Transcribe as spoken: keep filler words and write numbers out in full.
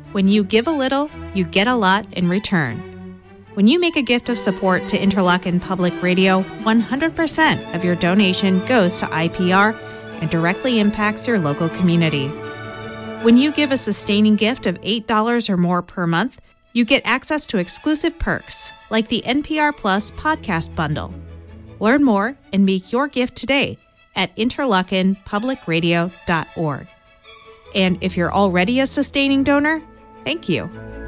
When you give a little, you get a lot in return. When you make a gift of support to Interlochen Public Radio, one hundred percent of your donation goes to I P R and directly impacts your local community. When you give a sustaining gift of eight dollars or more per month, you get access to exclusive perks, like the N P R Plus podcast bundle. Learn more and make your gift today at interlochen public radio dot org. And if you're already a sustaining donor, thank you.